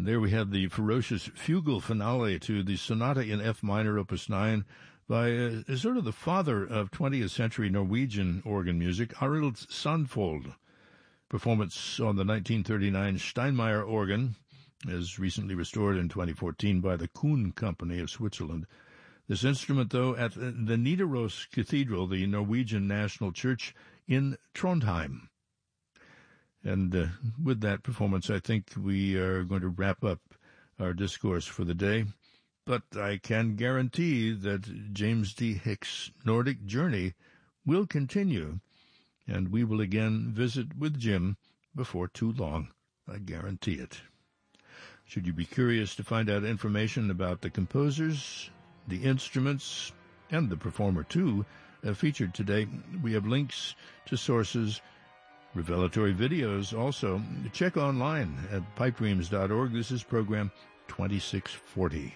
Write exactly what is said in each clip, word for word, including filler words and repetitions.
And there we have the ferocious fugal finale to the Sonata in F minor, Opus nine, by uh, sort of the father of twentieth century Norwegian organ music, Arild Sandfold. Performance on the nineteen thirty-nine Steinmeyer organ, as recently restored in twenty fourteen by the Kuhn Company of Switzerland. This instrument, though, at the Nidaros Cathedral, the Norwegian National Church in Trondheim. And uh, with that performance, I think we are going to wrap up our discourse for the day. But I can guarantee that James D. Hicks' Nordic journey will continue, and we will again visit with Jim before too long. I guarantee it. Should you be curious to find out information about the composers, the instruments, and the performer, too, uh, featured today, we have links to sources, revelatory videos also. Check online at pipe dreams dot org. This is program twenty-six forty.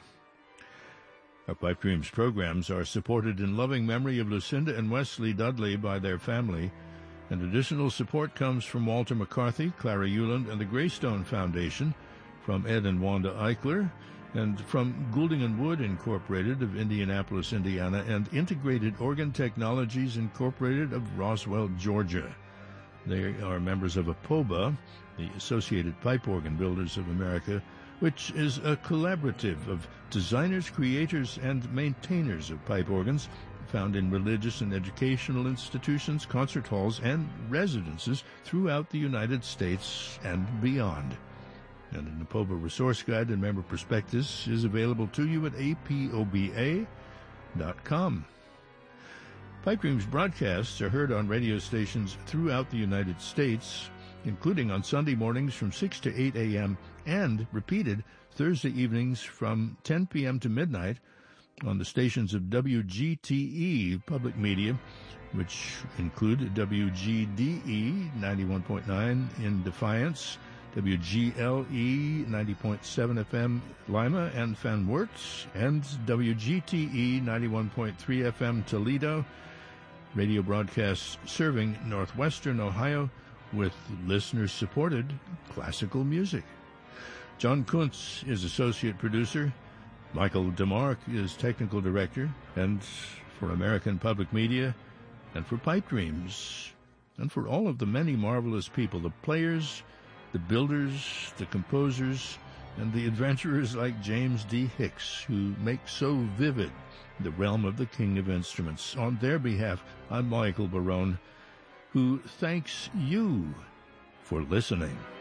Our Pipe Dreams programs are supported in loving memory of Lucinda and Wesley Dudley by their family, and additional support comes from Walter McCarthy, Clara Euland, and the Greystone Foundation, from Ed and Wanda Eichler, and from Goulding and Wood Incorporated of Indianapolis, Indiana, and Integrated Organ Technologies Incorporated of Roswell, Georgia. They are members of APOBA, the Associated Pipe Organ Builders of America, which is a collaborative of designers, creators, and maintainers of pipe organs found in religious and educational institutions, concert halls, and residences throughout the United States and beyond. And an APOBA resource guide and member prospectus is available to you at A P O B A dot com. Pipe Dreams broadcasts are heard on radio stations throughout the United States, including on Sunday mornings from six to eight a.m. and repeated Thursday evenings from ten p.m. to midnight on the stations of W G T E Public Media, which include W G D E ninety-one point nine in Defiance, W G L E ninety point seven F M Lima and Van Wert, and W G T E ninety-one point three F M Toledo, radio broadcasts serving northwestern Ohio with listener-supported classical music. John Kuntz is associate producer. Michael DeMarc is technical director. And for American Public Media, and for Pipe Dreams, and for all of the many marvelous people, the players, the builders, the composers, and the adventurers like James D. Hicks, who make so vivid the realm of the King of Instruments. On their behalf, I'm Michael Barone, who thanks you for listening.